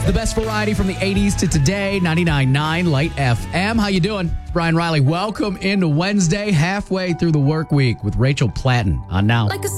The best variety from the 80s to today, 99.9 Light FM. How you doing? It's Brian Riley. Welcome into Wednesday, halfway through the work week with Rachel Platten on Now. Like a